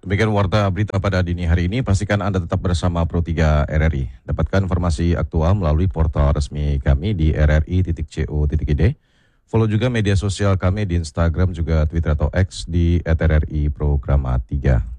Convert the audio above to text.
Demikian warta berita pada dini hari ini. Pastikan Anda tetap bersama Pro 3 RRI. Dapatkan informasi aktual melalui portal resmi kami di rri.co.id. Follow juga media sosial kami di Instagram juga Twitter atau X di @RRI Programa 3.